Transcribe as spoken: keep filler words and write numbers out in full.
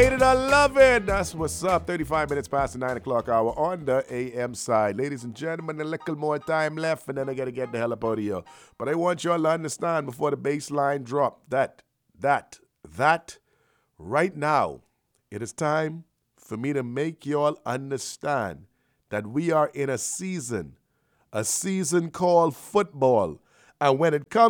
it, I love it. That's what's up. thirty-five minutes past the nine o'clock hour on the A M side. Ladies and gentlemen, a little more time left, and then I got to get the hell up out of here. But I want you all to understand before the bass line drop that, that, that, right now, it is time for me to make you all understand that we are in a season, a season called football. And when it comes